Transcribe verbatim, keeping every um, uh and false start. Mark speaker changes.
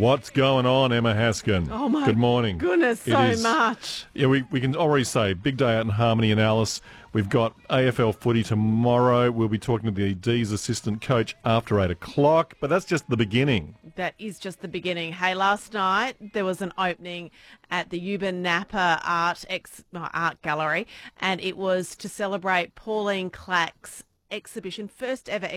Speaker 1: What's going on, Emma Haskin?
Speaker 2: Oh, my
Speaker 1: Good morning.
Speaker 2: goodness,
Speaker 1: It
Speaker 2: so
Speaker 1: is-
Speaker 2: much.
Speaker 1: Yeah, we, we can already say big day out in Harmony and Alice. We've got A F L footy tomorrow. We'll be talking to the D's assistant coach after eight o'clock, but that's just the beginning.
Speaker 2: That is just the beginning. Hey, last night there was an opening at the Yuba Napa Art Ex- no, Art Gallery, and it was to celebrate Pauline Clack's exhibition, first ever